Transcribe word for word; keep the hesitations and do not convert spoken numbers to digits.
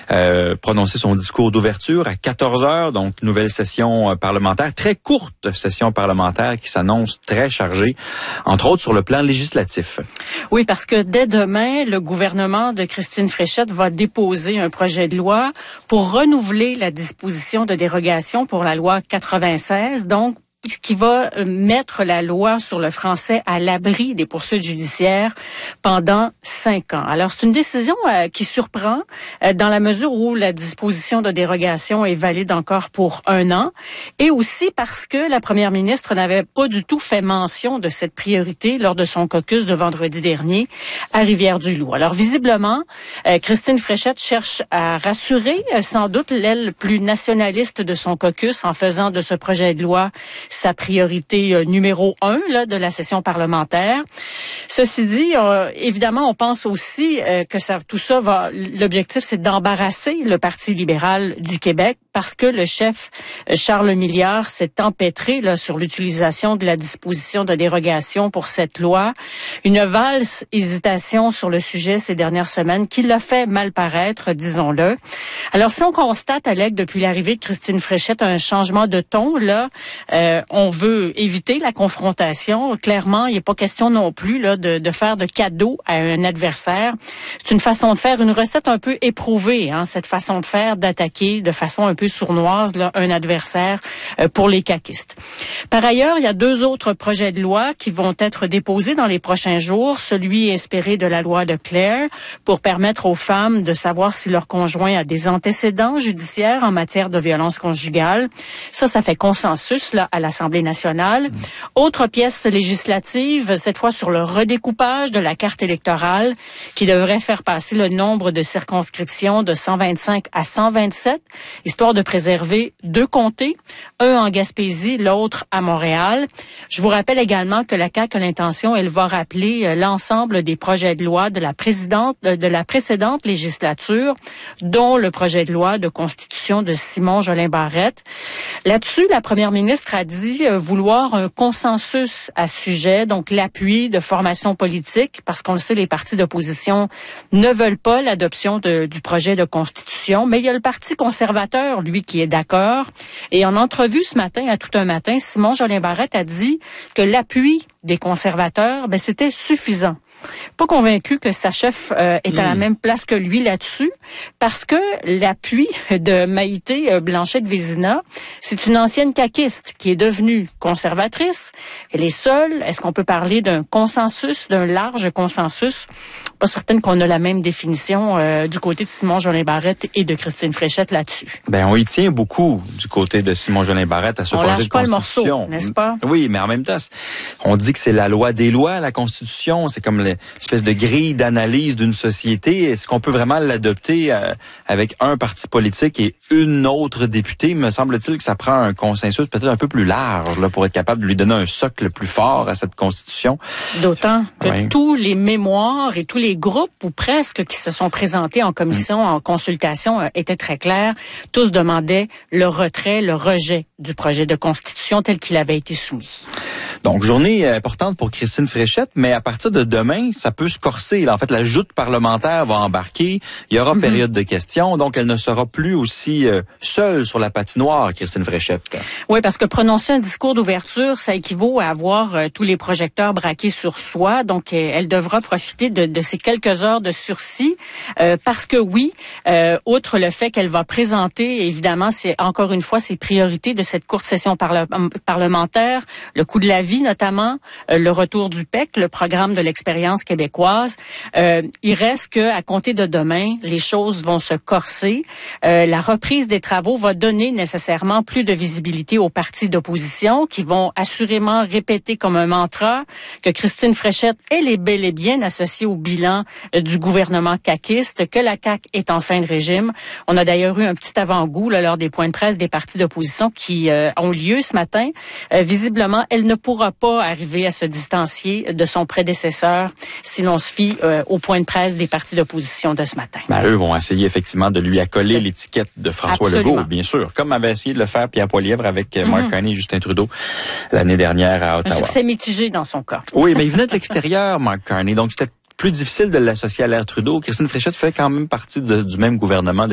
euh, prononcer son discours d'ouverture à quatorze heures, donc nouvelle session euh, parlementaire, très courte session parlementaire qui s'annonce très chargée, entre autres sur le plan législatif. Oui, parce que dès demain, le gouvernement de Christine Fréchette va déposer un projet de loi pour renouveler la disposition de dérogation pour la loi quatre-vingt-seize, donc ce qui va mettre la loi sur le français à l'abri des poursuites judiciaires pendant cinq ans. Alors, c'est une décision euh, qui surprend euh, dans la mesure où la disposition de dérogation est valide encore pour un an et aussi parce que la première ministre n'avait pas du tout fait mention de cette priorité lors de son caucus de vendredi dernier à Rivière-du-Loup. Alors, visiblement, euh, Christine Fréchette cherche à rassurer euh, sans doute l'aile plus nationaliste de son caucus en faisant de ce projet de loi sa priorité euh, numéro un là, de la session parlementaire. Ceci dit, euh, évidemment, on pense aussi euh, que ça, tout ça va. L'objectif, c'est d'embarrasser le Parti libéral du Québec parce que le chef euh, Charles Milliard s'est empêtré là sur l'utilisation de la disposition de dérogation pour cette loi. Une valse hésitation sur le sujet ces dernières semaines qui l'a fait mal paraître, disons-le. Alors, si on constate, Alec, depuis l'arrivée de Christine Fréchette, un changement de ton là. Euh, On veut éviter la confrontation. Clairement, il n'est pas question non plus là de, de faire de cadeaux à un adversaire. C'est une façon de faire, une recette un peu éprouvée, hein, cette façon de faire, d'attaquer de façon un peu sournoise là, un adversaire euh, pour les caquistes. Par ailleurs, il y a deux autres projets de loi qui vont être déposés dans les prochains jours. Celui inspiré de la loi de Claire pour permettre aux femmes de savoir si leur conjoint a des antécédents judiciaires en matière de violence conjugale. Ça, ça fait consensus là à la Assemblée nationale. Mmh. Autre pièce législative, cette fois sur le redécoupage de la carte électorale qui devrait faire passer le nombre de circonscriptions de cent vingt-cinq à cent vingt-sept, histoire de préserver deux comtés, un en Gaspésie, l'autre à Montréal. Je vous rappelle également que la C A Q a l'intention, elle va rappeler l'ensemble des projets de loi de la présidente de la précédente législature, dont le projet de loi de constitution de Simon Jolin Barrette. Là-dessus, la première ministre a dit vouloir un consensus à ce sujet, donc l'appui de formations politiques, parce qu'on le sait, les partis d'opposition ne veulent pas l'adoption de, du projet de constitution, mais il y a le Parti conservateur, lui, qui est d'accord. Et en entrevue ce matin, à tout un matin, Simon Jolin Barrette a dit que l'appui des conservateurs, ben, c'était suffisant. Pas convaincu que sa chef euh, est à mmh. la même place que lui là-dessus, parce que l'appui de Maïté Blanchette-Vézina, c'est une ancienne caquiste qui est devenue conservatrice. Elle est seule. Est-ce qu'on peut parler d'un consensus, d'un large consensus? Pas certaine qu'on a la même définition euh, du côté de Simon Jolin Barrette et de Christine Fréchette là-dessus. Ben, on y tient beaucoup du côté de Simon Jolin Barrette à ce on projet lâche de pas constitution. Le morceau, n'est-ce pas? Oui, mais en même temps, on dit que c'est la loi des lois, la constitution. C'est comme l'espèce de grille d'analyse d'une société. Est-ce qu'on peut vraiment l'adopter euh, avec un parti politique et une autre députée? Me semble-t-il que ça prend un consensus peut-être un peu plus large là, pour être capable de lui donner un socle plus fort à cette constitution. D'autant que ouais. tous les mémoires et tous les groupes, ou presque, qui se sont présentés en commission, mmh. en consultation, euh, étaient très clairs. Tous demandaient le retrait, le rejet du projet de constitution tel qu'il avait été soumis. Donc, journée importante pour Christine Fréchette, mais à partir de demain, ça peut se corser. Là. En fait, la joute parlementaire va embarquer. Il y aura mm-hmm. période de questions, donc elle ne sera plus aussi euh, seule sur la patinoire, Christine Fréchette. Oui, parce que prononcer un discours d'ouverture, ça équivaut à avoir euh, tous les projecteurs braqués sur soi. Donc, euh, elle devra profiter de, de ces quelques heures de sursis, euh, parce que oui, euh, outre le fait qu'elle va présenter, évidemment, c'est encore une fois ses priorités de cette courte session parle- parlementaire, le coût de la vie notamment, euh, le retour du P E C, le programme de l'expérience québécoise. Euh, il reste que à compter de demain, les choses vont se corser. Euh, la reprise des travaux va donner nécessairement plus de visibilité aux partis d'opposition qui vont assurément répéter comme un mantra que Christine Fréchette, elle est bel et bien associée au bilan euh, du gouvernement caquiste, que la C A Q est en fin de régime. On a d'ailleurs eu un petit avant-goût là, lors des points de presse des partis d'opposition qui euh, ont lieu ce matin. Euh, visiblement, elle ne pourra pas arriver à se distancier de son prédécesseur si l'on se fie euh, au point de presse des partis d'opposition de ce matin. Ben, eux vont essayer effectivement de lui accoler oui. l'étiquette de François Absolument. Legault, bien sûr, comme avait essayé de le faire Pierre Poilievre avec mm-hmm. Mark Carney et Justin Trudeau l'année dernière à Ottawa. Un succès mitigé dans son cas. Oui, mais il venait de l'extérieur, Mark Carney, donc c'était plus difficile de l'associer à l'ère Trudeau. Christine Fréchette fait quand même partie de, du même gouvernement